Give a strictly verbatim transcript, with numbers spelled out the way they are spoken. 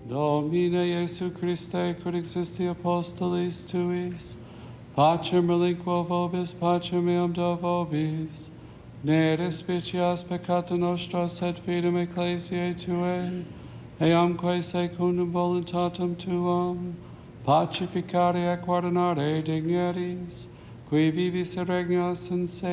Domine Iesu Christe, quod existi apostolis tuis, pacem relinquo vobis, pacem meam do vobis, ne despicias peccata nostra, sed fidem ecclesiae Tuae, eamque secundum voluntatem Tuam, pacificare et guardinare dignities, qui vivis et regnas in se